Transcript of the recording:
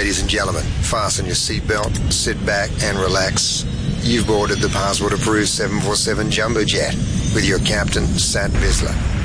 Ladies and gentlemen, fasten your seatbelt, sit back and relax. You've boarded the passport-approved 747 Jumbo Jet with your captain, Sat Bisler.